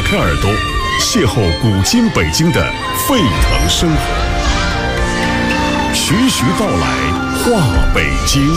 开耳朵，邂逅古今北京的沸腾生活。徐徐道来话北京。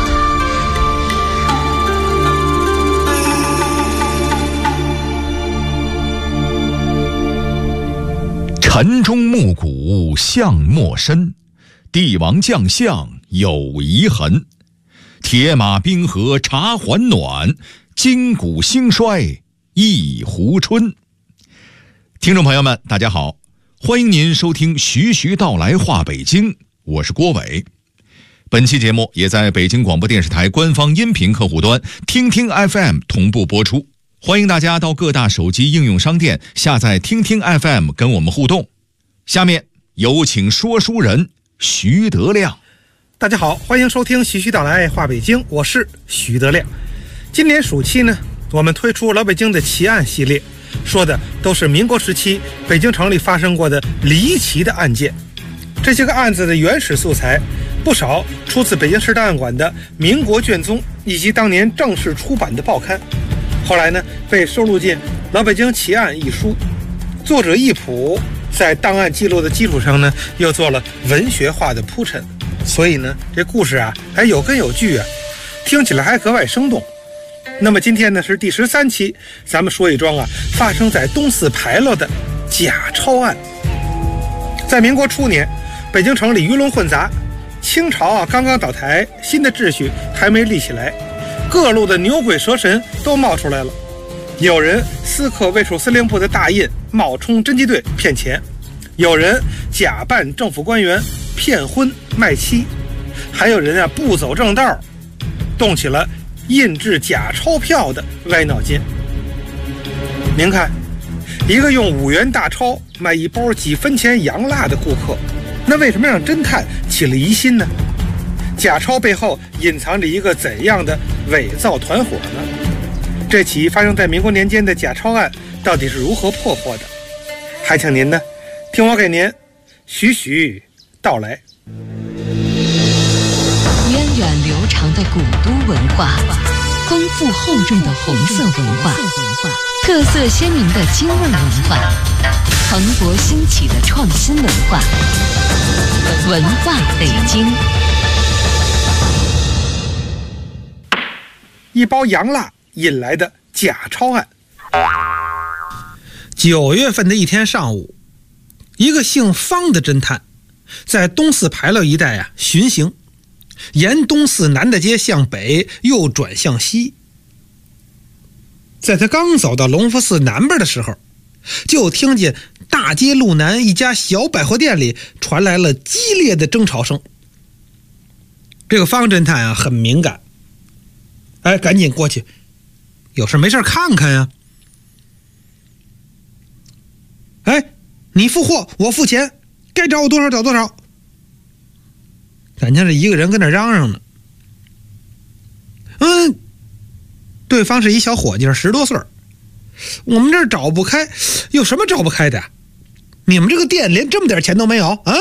晨钟暮鼓巷陌深，帝王将相有遗痕。铁马冰河茶还暖，筋骨兴衰一壶春。听众朋友们大家好，欢迎您收听徐徐道来话北京，我是郭伟。本期节目也在北京广播电视台官方音频客户端听听 FM 同步播出，欢迎大家到各大手机应用商店下载听听 FM 跟我们互动。下面有请说书人徐德亮。 大家好，欢迎收听徐徐道来话北京，我是徐德亮。今年暑期呢，我们推出老北京的奇案系列，说的都是民国时期北京城里发生过的离奇的案件。这些个案子的原始素材不少出自北京市档案馆的民国卷宗以及当年正式出版的报刊，后来呢被收录进《老北京奇案》一书。作者易朴在档案记录的基础上呢，又做了文学化的铺陈，所以呢这故事啊还有根有据啊，听起来还格外生动。那么今天呢是第13期，咱们说一桩啊发生在东四牌楼的假钞案。在民国初年，北京城里鱼龙混杂，清朝啊刚刚倒台，新的秩序还没立起来，各路的牛鬼蛇神都冒出来了。有人私刻卫戍司令部的大印，冒充侦缉队骗钱；有人假扮政府官员骗婚卖妻；还有人啊不走正道，动起了印制假钞票的歪脑筋。您看，一个用5元大钞买一包几分钱洋蜡的顾客，那为什么让侦探起了疑心呢？假钞背后隐藏着一个怎样的伪造团伙呢？这起发生在民国年间的假钞案到底是如何破获的？还请您呢听我给您徐徐道来。 源远流长的古都文化，丰富厚重的红色文化，特色鲜明的京味文化，蓬勃兴起的创新文化，文化北京。 一包洋蜡引来的假钞案。9月份的一天上午，一个姓方的侦探在东四牌楼一带巡行，沿东四南大街向北，又转向西。在他刚走到隆福寺南边的时候，就听见大街路南一家小百货店里传来了激烈的争吵声。这个方侦探很敏感，赶紧过去，有事没事看看呀。你付货我付钱，该找我多少找多少。感情是一个人跟那嚷嚷呢。对方是一小伙计，10多岁。我们这儿找不开，有什么找不开的？你们这个店连这么点钱都没有啊？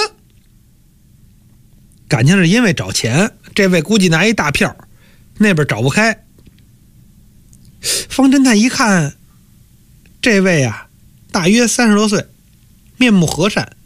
感情是因为找钱，这位估计拿一大票，那边找不开。方侦探一看，这位大约30多岁，面目和善，